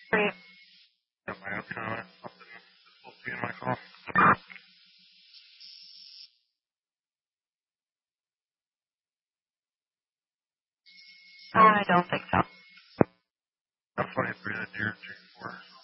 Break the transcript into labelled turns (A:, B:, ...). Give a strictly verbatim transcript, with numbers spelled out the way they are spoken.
A: Great.
B: Got my option on it. Something supposed to be in my phone.
A: Uh, I don't think so.
B: I'm twenty-three, the deer, two, four.